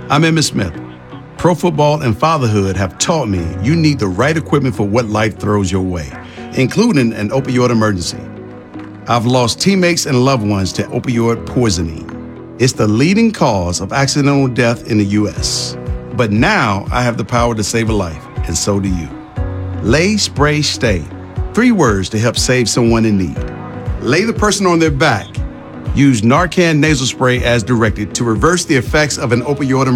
I'm Emmitt Smith. Pro football and fatherhood have taught me you need the right equipment for what life throws your way, including an opioid emergency. I've lost teammates and loved ones to opioid poisoning. It's the leading cause of accidental death in the U.S. But now I have the power to save a life, and so do you. Lay, Spray, Stay. 3 words to help save someone in need. Lay the person on their back. Use Narcan nasal spray as directed to reverse the effects of an opioid emergency.